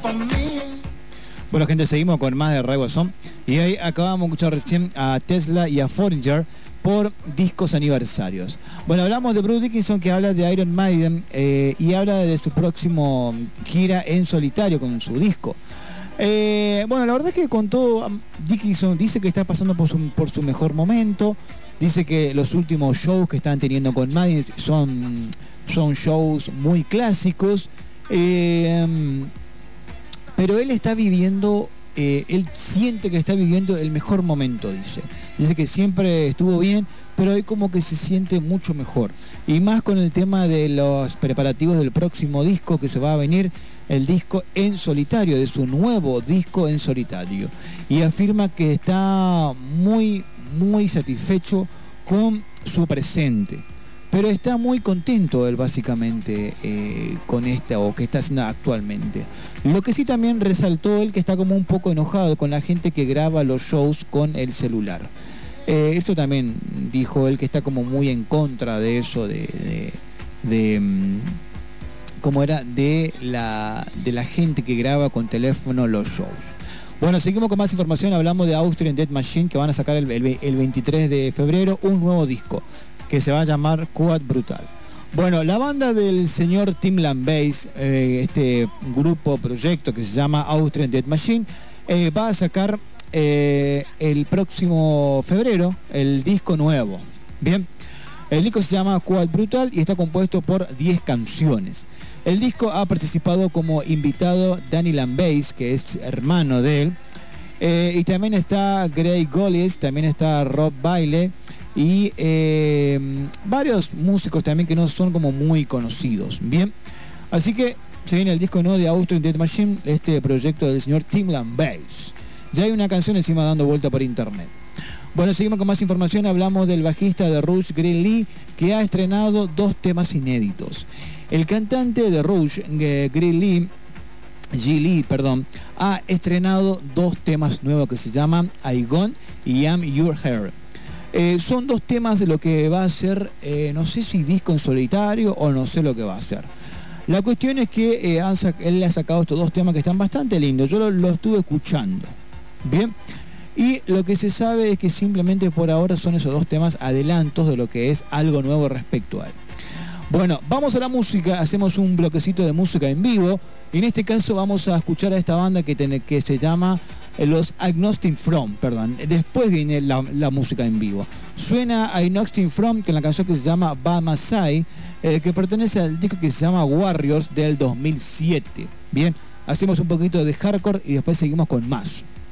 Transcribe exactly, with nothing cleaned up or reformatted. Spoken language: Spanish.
Bueno, gente, seguimos con más de Ray Son. Y ahí acabamos de escuchar recién a Tesla y a Foreigner por discos aniversarios. Bueno, hablamos de Bruce Dickinson, que habla de Iron Maiden eh, y habla de su próximo gira en solitario con su disco. Eh, bueno, la verdad es que con todo, Dickinson dice que está pasando por su, por su mejor momento. Dice que los últimos shows que están teniendo con Maiden son, son shows muy clásicos. Eh, pero él está viviendo, eh, él siente que está viviendo el mejor momento, dice. Dice que siempre estuvo bien, pero hoy como que se siente mucho mejor. Y más con el tema de los preparativos del próximo disco que se va a venir, el disco en solitario, de su nuevo disco en solitario. Y afirma que está muy, muy satisfecho con su presente. Pero está muy contento él básicamente eh, con esta o que está haciendo actualmente. Lo que sí también resaltó él, que está como un poco enojado con la gente que graba los shows con el celular. Eh, esto también dijo él, que está como muy en contra de eso, de, de, de ¿cómo era? De la, de la gente que graba con teléfono los shows. Bueno, seguimos con más información. Hablamos de Austrian Death Machine, que van a sacar el, el, el veintitrés de febrero un nuevo disco que se va a llamar Quad Brutal. Bueno, la banda del señor Tim Lambeis, eh, este grupo, proyecto que se llama Austrian Death Machine, eh, va a sacar eh, el próximo febrero el disco nuevo. Bien, el disco se llama Quad Brutal y está compuesto por diez canciones. El disco ha participado como invitado Danny Lambeis, que es hermano de él, eh, y también está Greg Gollis, también está Rob Bailey, y eh, varios músicos también que no son como muy conocidos. Bien, así que se viene el disco nuevo de Austrian Death Machine, este proyecto del señor Tim Lambeis. Ya hay una canción encima dando vuelta por internet. Bueno, seguimos con más información. Hablamos del bajista de Rush, Greg Lee, que ha estrenado dos temas inéditos. El cantante de Rush, Greg Lee, G. Lee, perdón, ha estrenado dos temas nuevos que se llaman I Gone y I'm Your Hair. Eh, son dos temas de lo que va a ser, eh, no sé si disco en solitario o no sé lo que va a hacer. La cuestión es que eh, han él le ha sacado estos dos temas que están bastante lindos. Yo lo, lo estuve escuchando. Bien. Y lo que se sabe es que simplemente por ahora son esos dos temas adelantos de lo que es algo nuevo respecto a él. Bueno, vamos a la música, hacemos un bloquecito de música en vivo. Y en este caso vamos a escuchar a esta banda que, tiene, que se llama los Agnostic Front, perdón. Después viene la, la música en vivo. Suena Agnostic Front, que es la canción que se llama Bad Masai, eh, que pertenece al disco que se llama Warriors del dos mil siete. Bien, hacemos un poquito de hardcore y después seguimos con más.